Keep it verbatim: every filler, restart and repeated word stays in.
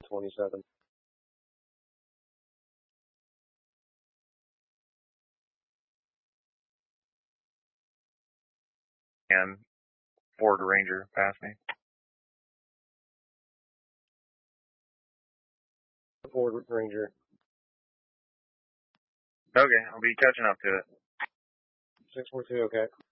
twenty-seven. And Ford Ranger passed me. Ford Ranger. Okay, I'll be catching up to it. six four two, okay.